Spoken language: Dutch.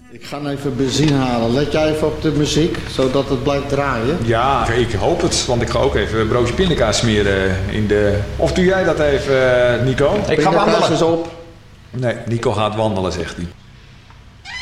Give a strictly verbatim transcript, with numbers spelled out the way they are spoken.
Ik ga even benzine halen. Let jij even op de muziek, zodat het blijft draaien? Ja, ik hoop het. Want ik ga ook even een broodje pindakaas smeren in de... Of doe jij dat even, Nico? Ik ga wandelen. Is op. Nee, Nico gaat wandelen, zegt hij.